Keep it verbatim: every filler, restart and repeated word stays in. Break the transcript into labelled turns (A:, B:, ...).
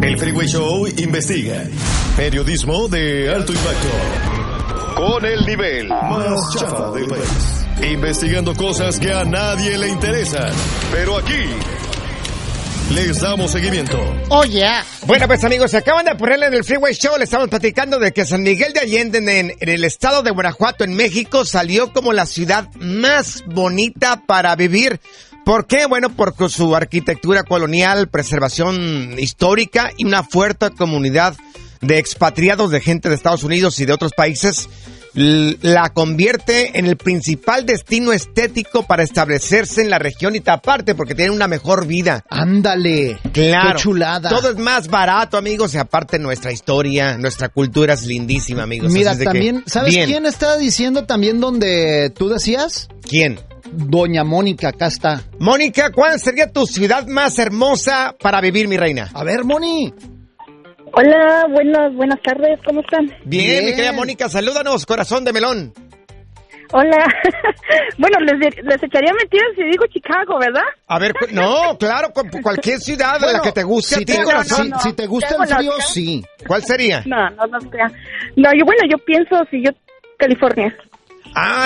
A: El Freeway Show investiga. Periodismo de alto impacto. Con el nivel más chafa del país. Investigando cosas que a nadie le interesan. Pero aquí les damos seguimiento.
B: Oh, yeah. Bueno, pues amigos, se acaban de ponerle en el Freeway Show. Le estamos platicando de que San Miguel de Allende, en, en el estado de Guanajuato, en México, salió como la ciudad más bonita para vivir. ¿Por qué? Bueno, por su arquitectura colonial, preservación histórica y una fuerte comunidad de expatriados, de gente de Estados Unidos y de otros países, la convierte en el principal destino estético para establecerse en la región y aparte porque tienen una mejor vida.
C: Ándale,
B: claro,
C: qué chulada.
B: Todo es más barato, amigos, y aparte nuestra historia, nuestra cultura es lindísima, amigos.
C: Mira, también,
B: que,
C: ¿sabes
B: bien.
C: quién estaba diciendo también donde tú decías?
B: ¿Quién?
C: Doña Mónica, acá está.
B: Mónica, ¿cuál sería tu ciudad más hermosa para vivir, mi reina?
C: A ver, Moni.
D: Hola, buenas, buenas tardes, ¿cómo están?
B: Bien, Bien. Mi querida Mónica, salúdanos, corazón de melón.
D: Hola, bueno, les, les echaría mentiras si digo Chicago, ¿verdad?
B: A ver, no, claro, cualquier ciudad
C: bueno,
B: de la que te guste
C: si
B: a ti,
C: te,
B: corazón.
C: No, no, si, si te gusta el frío, sí.
B: ¿Cuál sería?
D: No, no, no, no, yo, bueno, yo pienso, si yo, California.
B: Ah,